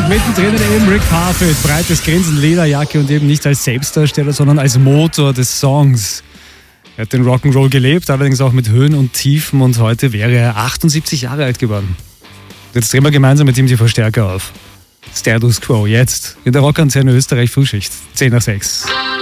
Mittendrin eben Rick Parfitt, breites Grinsen, Lederjacke und eben nicht als Selbstdarsteller, sondern als Motor des Songs. Er hat den Rock'n'Roll gelebt, allerdings auch mit Höhen und Tiefen und heute wäre er 78 Jahre alt geworden. Jetzt drehen wir gemeinsam mit ihm die Verstärker auf. Status Quo jetzt in der Rockantenne Österreich Frühschicht, 10 nach 6.